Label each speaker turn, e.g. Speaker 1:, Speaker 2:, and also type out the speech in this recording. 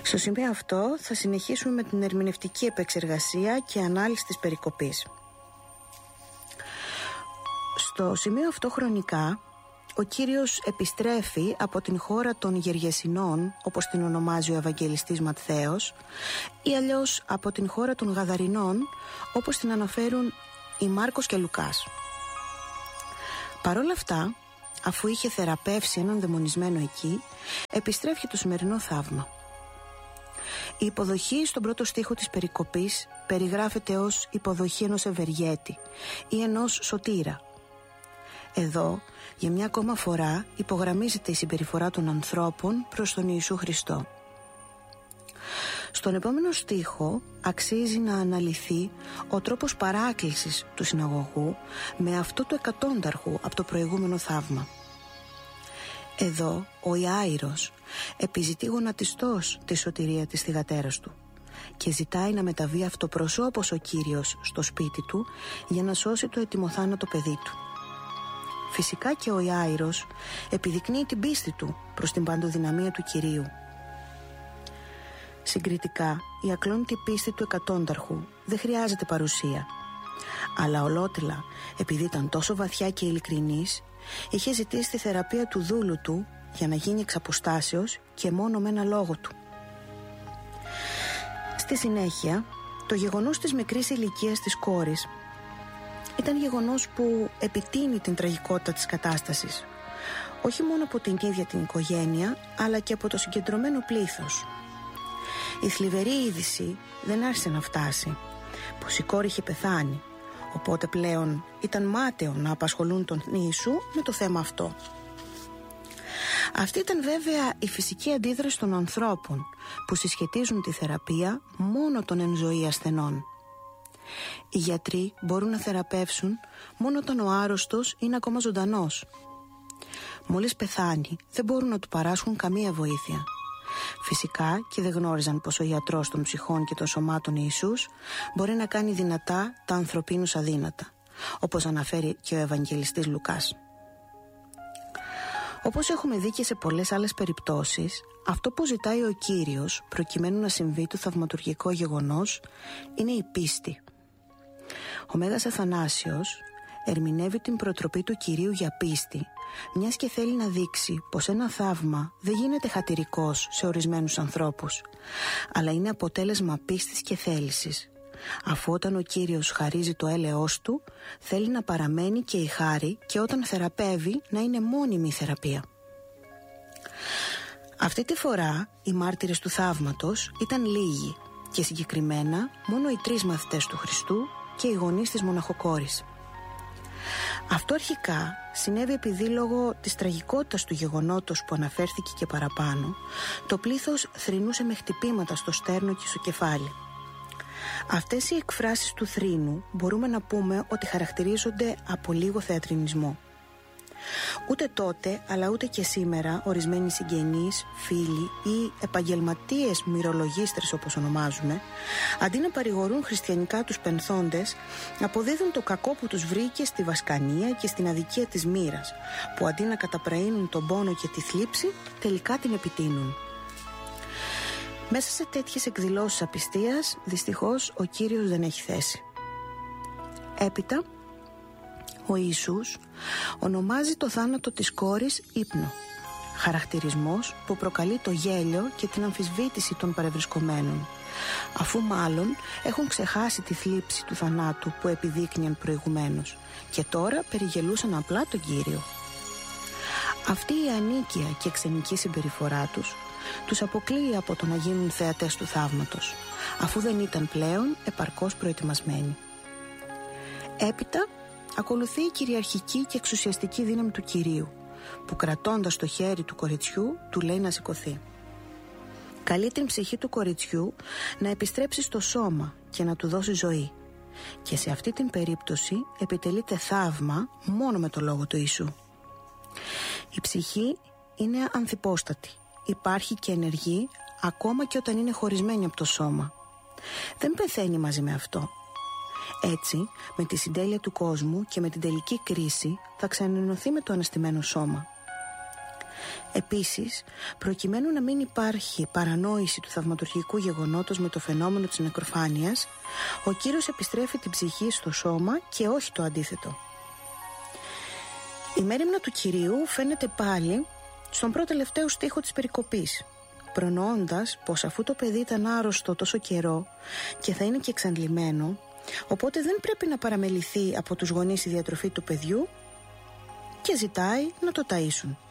Speaker 1: Στο σημείο αυτό θα συνεχίσουμε με την ερμηνευτική επεξεργασία και ανάλυση της περικοπής. Στο σημείο αυτό χρονικά, ο Κύριος επιστρέφει από την χώρα των Γεργεσινών, όπως την ονομάζει ο Ευαγγελιστής Ματθαίος, ή αλλιώς από την χώρα των Γαδαρινών, όπως την αναφέρουν οι Μάρκος και Λουκάς. Παρ' όλα αυτά, αφού είχε θεραπεύσει έναν δαιμονισμένο εκεί, επιστρέφει το σημερινό θαύμα. Η υποδοχή στον πρώτο στίχο της περικοπής περιγράφεται ως υποδοχή ενός ευεργέτη ή ενός σωτήρα. Εδώ, για μια ακόμα φορά, υπογραμμίζεται η συμπεριφορά των ανθρώπων προς τον Ιησού Χριστό. Στον επόμενο στίχο αξίζει να αναλυθεί ο τρόπος παράκλησης του συναγωγού με αυτό του εκατόνταρχου από το προηγούμενο θαύμα. Εδώ ο Ιάειρος επιζητεί γονατιστός τη σωτηρία της θυγατέρας του και ζητάει να μεταβεί αυτοπροσώπως ο Κύριος στο σπίτι του για να σώσει το ετοιμοθάνατο παιδί του. Φυσικά και ο Ιάειρος επιδεικνύει την πίστη του προς την παντοδυναμία του Κυρίου. Συγκριτικά, η ακλόνητη πίστη του εκατόνταρχου δεν χρειάζεται παρουσία, αλλά ολότελα, επειδή ήταν τόσο βαθιά και ειλικρινής, είχε ζητήσει τη θεραπεία του δούλου του για να γίνει εξ αποστάσεως και μόνο με ένα λόγο του. Στη συνέχεια, το γεγονός της μικρής ηλικίας της κόρης ήταν γεγονός που επιτείνει την τραγικότητα της κατάστασης, όχι μόνο από την ίδια την οικογένεια, αλλά και από το συγκεντρωμένο πλήθος. Η θλιβερή είδηση δεν άρχισε να φτάσει, πως η κόρη είχε πεθάνει, οπότε πλέον ήταν μάταιο να απασχολούν τον Ιησού με το θέμα αυτό. Αυτή ήταν βέβαια η φυσική αντίδραση των ανθρώπων που συσχετίζουν τη θεραπεία μόνο των εν ζωή ασθενών. Οι γιατροί μπορούν να θεραπεύσουν μόνο όταν ο άρρωστος είναι ακόμα ζωντανός. Μόλις πεθάνει δεν μπορούν να του παράσχουν καμία βοήθεια. Φυσικά και δεν γνώριζαν πως ο ιατρός των ψυχών και των σωμάτων Ιησούς μπορεί να κάνει δυνατά τα ανθρωπίνους αδύνατα, όπως αναφέρει και ο Ευαγγελιστής Λουκάς. Όπως έχουμε δει και σε πολλές άλλες περιπτώσεις, αυτό που ζητάει ο Κύριος προκειμένου να συμβεί το θαυματουργικό γεγονός είναι η πίστη. Ο Μέγας Αθανάσιος ερμηνεύει την προτροπή του Κυρίου για πίστη, μιας και θέλει να δείξει πως ένα θαύμα δεν γίνεται χατηρικός σε ορισμένους ανθρώπους, αλλά είναι αποτέλεσμα πίστης και θέλησης, αφού όταν ο Κύριος χαρίζει το έλεος του, θέλει να παραμένει και η χάρη και όταν θεραπεύει να είναι μόνιμη η θεραπεία. Αυτή τη φορά οι μάρτυρες του θαύματος ήταν λίγοι και συγκεκριμένα μόνο οι 3 μαθητές του Χριστού και οι γονείς της μοναχοκόρης. Αυτό αρχικά συνέβη επειδή λόγω της τραγικότητας του γεγονότος που αναφέρθηκε και παραπάνω, το πλήθος θρηνούσε με χτυπήματα στο στέρνο και στο κεφάλι. Αυτές οι εκφράσεις του θρήνου μπορούμε να πούμε ότι χαρακτηρίζονται από λίγο θεατρινισμό. Ούτε τότε, αλλά ούτε και σήμερα, ορισμένοι συγγενείς, φίλοι ή επαγγελματίες μυρολογίστρες όπως ονομάζουμε, αντί να παρηγορούν χριστιανικά τους πενθόντες, αποδίδουν το κακό που τους βρήκε στη βασκανία και στην αδικία της μοίρας, που αντί να καταπραίνουν τον πόνο και τη θλίψη, τελικά την επιτείνουν. Μέσα σε τέτοιες εκδηλώσεις απιστίας, δυστυχώς ο Κύριος δεν έχει θέση. Έπειτα, ο Ιησούς ονομάζει το θάνατο της κόρης ύπνο, χαρακτηρισμός που προκαλεί το γέλιο και την αμφισβήτηση των παρευρισκομένων, αφού μάλλον έχουν ξεχάσει τη θλίψη του θανάτου που επιδείκνυαν προηγουμένως και τώρα περιγελούσαν απλά τον Κύριο. Αυτή η ανίκεια και ξενική συμπεριφορά τους αποκλείει από το να γίνουν θεατές του θαύματος, αφού δεν ήταν πλέον επαρκώς προετοιμασμένοι. Έπειτα ακολουθεί η κυριαρχική και εξουσιαστική δύναμη του Κυρίου, που κρατώντας το χέρι του κοριτσιού του λέει να σηκωθεί. Καλεί την ψυχή του κοριτσιού να επιστρέψει στο σώμα και να του δώσει ζωή, και σε αυτή την περίπτωση επιτελείται θαύμα μόνο με το λόγο του Ιησού. Η ψυχή είναι ανθυπόστατη, υπάρχει και ενεργεί ακόμα και όταν είναι χωρισμένη από το σώμα. Δεν πεθαίνει μαζί με αυτό. Έτσι, με τη συντέλεια του κόσμου και με την τελική κρίση θα ξανενωθεί με το αναστημένο σώμα. Επίσης, προκειμένου να μην υπάρχει παρανόηση του θαυματουργικού γεγονότος με το φαινόμενο της νεκροφάνειας, ο Κύρος επιστρέφει την ψυχή στο σώμα και όχι το αντίθετο. Η μέριμνα του Κυρίου φαίνεται πάλι στον προτελευταίο στίχο της περικοπής, προνοώντας πως αφού το παιδί ήταν άρρωστο τόσο καιρό και θα είναι και εξαντλημένο, οπότε δεν πρέπει να παραμεληθεί από τους γονείς η διατροφή του παιδιού και ζητάει να το ταΐσουν.